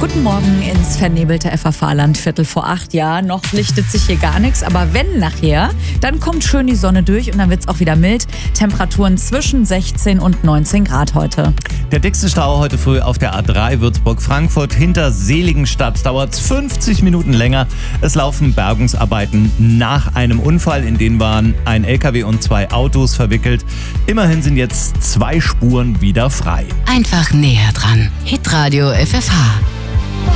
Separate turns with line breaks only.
Guten Morgen ins vernebelte FFH-Land, 7:45. Ja, noch lichtet sich hier gar nichts, aber wenn nachher, dann kommt schön die Sonne durch und dann wird es auch wieder mild. Temperaturen zwischen 16 und 19 Grad heute.
Der dickste Stau heute früh auf der A3 Würzburg-Frankfurt hinter Seligenstadt dauert 50 Minuten länger. Es laufen Bergungsarbeiten nach einem Unfall, in denen waren ein LKW und 2 Autos verwickelt. Immerhin sind jetzt 2 Spuren wieder frei.
Einfach näher dran. Hitradio FFH.